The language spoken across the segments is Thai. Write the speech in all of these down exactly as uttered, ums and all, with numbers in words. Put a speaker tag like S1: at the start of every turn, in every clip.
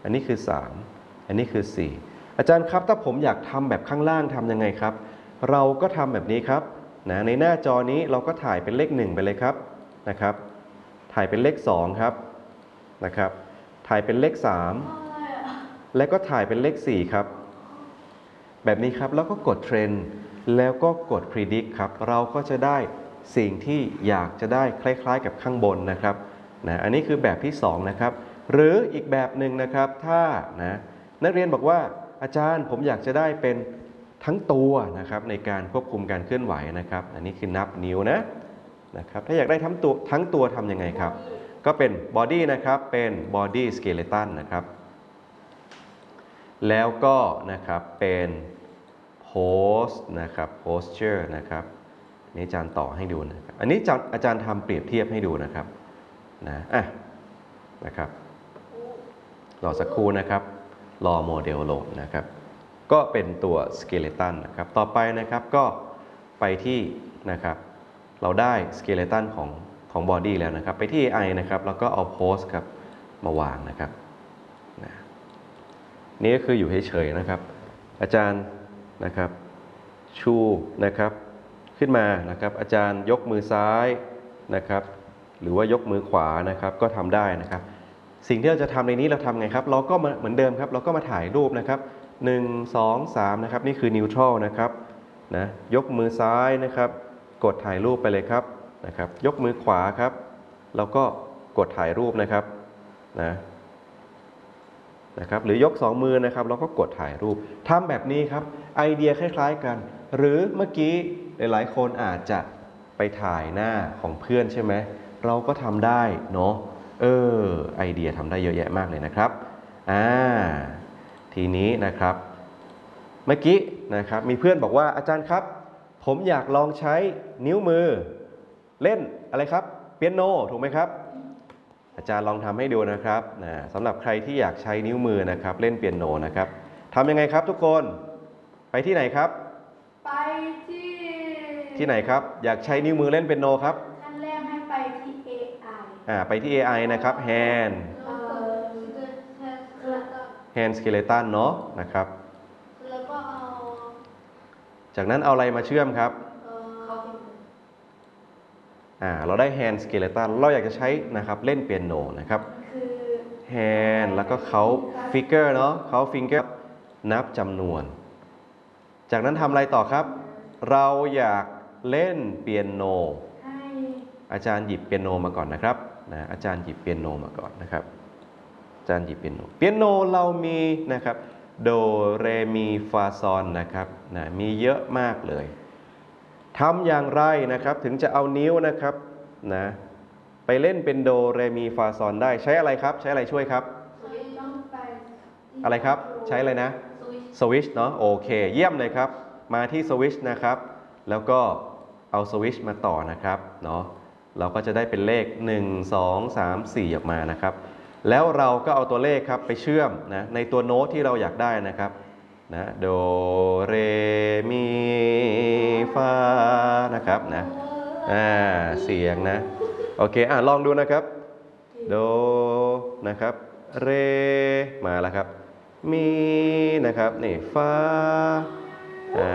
S1: อันนี้คือสามอันนี้คือสี่อาจารย์ครับถ้าผมอยากทำแบบข้างล่างทำยังไงครับเราก็ทำแบบนี้ครับนะในหน้าจอนี้เราก็ถ่ายเป็นเลขหนึ่งไปเลยครับนะครับถ่ายเป็นเลขสองครับนะครับถ่ายเป็นเลขสามและก็ถ่ายเป็นเลขสี่ครับแบบนี้ครับแล้วก็กดเทรนด์แล้วก็กด predict ครับเราก็จะได้สิ่งที่อยากจะได้คล้ายๆกับข้างบนนะครับนะอันนี้คือแบบที่สองนะครับหรืออีกแบบหนึ่งนะครับถ้านะนักเรียนบอกว่าอาจารย์ผมอยากจะได้เป็นทั้งตัวนะครับในการควบคุมการเคลื่อนไหวนะครับอันนี้คือนับนิ้วนะนะครับถ้าอยากได้ทั้งตัวทั้งตัวทำยังไงครับก็เป็น body นะครับเป็น body skeleton นะครับแล้วก็นะครับเป็น pose นะครับ posture นะครับนี่อาจารย์ต่อให้ดูนะครับอันนี้อาจารย์ทำเปรียบเทียบให้ดูนะครับนะอ่ะนะครับรอสักครู่นะครับรอโมเดลโหลดนะครับก็เป็นตัวสเกเลตันนะครับต่อไปนะครับก็ไปที่นะครับเราได้สเกเลตันของของบอดี้แล้วนะครับไปที่ เอ ไอ นะครับแล้วก็เอาโพสครับมาวางนะครับนะนี่ก็คืออยู่เฉยๆนะครับอาจารย์นะครับชูนะครับขึ้นมานะครับอาจารย์ยกมือซ้ายนะครับหรือว่ายกมือขวานะครับก็ทำได้นะครับสิ่งที่เราจะทำในนี้เราทำไงครับเราก็มาเหมือนเดิมครับเราก็มาถ่ายรูปนะครับหนึ่ง สอง สามนะครับนี่คือนิวทรัลนะครับนะยกมือซ้ายนะครับกดถ่ายรูปไปเลยครับนะครับยกมือขวาครับแล้วก็กดถ่ายรูปนะครับนะนะครับหรือยกสองมือนะครับแล้วก็กดถ่ายรูปทำแบบนี้ครับไอเดียคล้ายๆกันหรือเมื่อกี้หลายๆคนอาจจะไปถ่ายหน้าของเพื่อนใช่ไหมเราก็ทำได้เนาะเออไอเดียทำได้เยอะแยะมากเลยนะครับอ่าทีนี้นะครับเมื่อกี้นะครับมีเพื่อนบอกว่าอาจารย์ครับผมอยากลองใช้นิ้วมือเล่นอะไรครับเปียโนถูกไหมครับอาจารย์ลองทำให้ดูนะครับนะสำหรับใครที่อยากใช้นิ้วมือนะครับเล่นเปียโนนะครับทำยังไงครับทุกคนไปที่ไหนครับ
S2: ไปที่
S1: ที่ไหนครับอยากใช้นิ้วมือเล่นเปียโนครับ
S2: ขั้นแรกให้ไปที่ เอ ไอ
S1: อ่าไปที่ เอ ไอ นะครับ hand hand skeleton เนาะนะครับ
S2: แล้วก็เอา
S1: จากนั้นเอาอะไรมาเชื่อมครับอ่าเราได้ hand skeleton เราอยากจะใช้นะครับเล่นเปียโนนะครับ hand แล้วก็เขา figure เนาะเขา finger นับจำนวนจากนั้นทำอะไรต่อครับเราอยากเล่นเปียโนอาจารย์หยิบเปียโนมาก่อนนะครับนะอาจารย์หยิบเปียโนมาก่อนนะครับอาจารย์หยิบเปียโนเปียโนเรามีนะครับโดเรมีฟาซอนนะครับนะมีเยอะมากเลยทำอย่างไรนะครับถึงจะเอานิ้วนะครับนะไปเล่นเป็นโดเรมีฟาซอนได้ใช้อะไรครับใช้อะไรช่วยครับอะไรครับใช้อะไรนะสวิชเนาะโอเคเยี่ยมเลยครับมาที่สวิชนะครับแล้วก็เอาสวิชมาต่อนะครับเนาะเราก็จะได้เป็นเลขหนึ่ง สอง สาม สี่ออกมานะครับแล้วเราก็เอาตัวเลขครับไปเชื่อมนะในตัวโน้ตที่เราอยากได้นะครับนะโดเรมีฟานะครับนะอ่าเสียงนะโอเคอ่ะลองดูนะครับโดนะครับเรมาแล้วครับมีนะครับนี่ฟาอ่า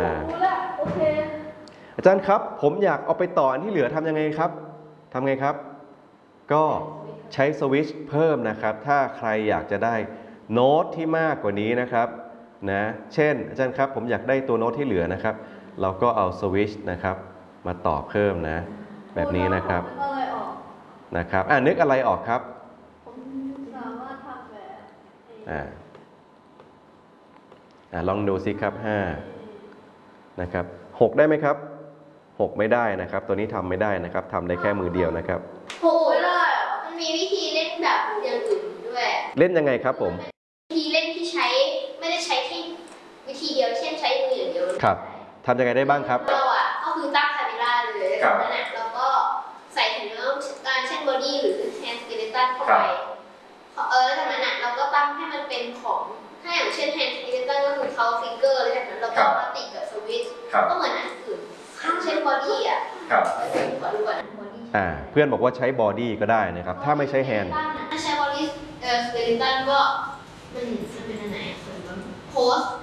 S1: อาจารย์ครับผมอยากเอาไปต่ออันที่เหลือทำยังไงครับทำไงครับก็ใช้สวิตช์เพิ่มนะครับถ้าใครอยากจะได้โน้ตที่มากกว่านี้นะครับนะเช่นอาจารย์ครับผมอยากได้ตัวโน้ตที่เหลือนะครับเราก็เอาสวิตช์นะครับมาต่อเพิ่มนะแบบนี้นะครับนะครับอ่านึกอะไรออกครับ
S2: สามารถทำแบบ
S1: อ่าอ่าลองดูสิครับห้านะครับหกได้ไหมครับหกไม่ได้นะครับตัวนี้ทำไม่ได้นะครับทำได้แค่มือเดียวนะครับ
S2: โหไม่ได้เหรอมันมีวิธีเล่นแบบอย่างอื่นด้วย
S1: เล่นยังไงครับผม
S2: วิธีเล่นที่ใช้ไม่ได้ใช้แค่วิธีเดียวเช่นใช้มืออย่างเดียว
S1: ครับทำยังไงได้บ้างครับ
S2: เราอ่ะก็คือตั้งคาเมล่าเลยจากนั้นอ่ะเราก็ใส่ถุงน้ำการเช่นบอดี้หรือแฮนด์สเกเลตันเข้าไปเออจากนั้นอ่ะเราก็ตั้งให้มันเป็นของถ้าอย่างเช่นแฮนด์สเกเลตันก็คือเขาฟิกเกอร์อะไรแบบนั้นเราก็มาติดกับสวิตช์ก็เหมือนอันอื่นเช่นบอดี้อ่ะขอดูก่อนบอดี้
S1: อ่าเพื่อนบอกว่าใช้บอดี้ก็ได้นะครับถ้าไม่ใช้แฮนด์
S2: ถ้าใช้บอดี้เออสเกเลตันก็มัน post